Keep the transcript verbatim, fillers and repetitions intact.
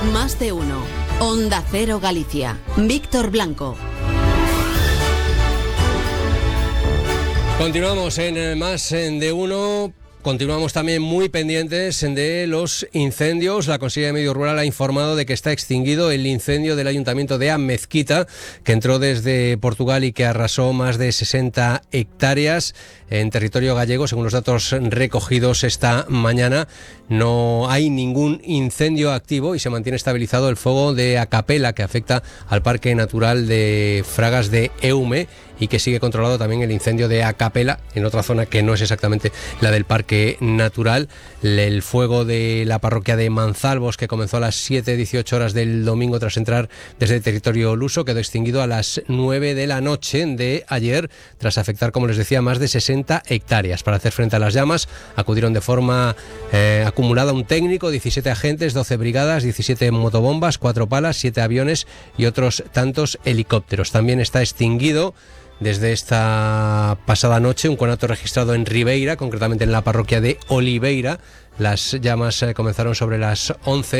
Más de uno. Onda Cero Galicia. Víctor Blanco. Continuamos en Más de Uno. Continuamos también muy pendientes de los incendios. La Consellería de Medio Rural ha informado de que está extinguido el incendio del Ayuntamiento de Amezquita, que entró desde Portugal y que arrasó más de sesenta hectáreas en territorio gallego. Según los datos recogidos esta mañana, no hay ningún incendio activo y se mantiene estabilizado el fuego de Acapela, que afecta al Parque Natural de Fragas de Eume, y que sigue controlado también el incendio de Acapela en otra zona que no es exactamente la del Parque Natural. El fuego de la parroquia de Manzalbos, que comenzó a las siete dieciocho horas del domingo tras entrar desde el territorio luso, quedó extinguido a las nueve de la noche de ayer tras afectar, como les decía, más de sesenta hectáreas. Para hacer frente a las llamas acudieron de forma eh, acumulada un técnico, diecisiete agentes, doce brigadas, diecisiete motobombas, cuatro palas, siete aviones y otros tantos helicópteros. También está extinguido desde esta pasada noche un conato registrado en Ribeira, concretamente en la parroquia de Oliveira. Las llamas comenzaron sobre las once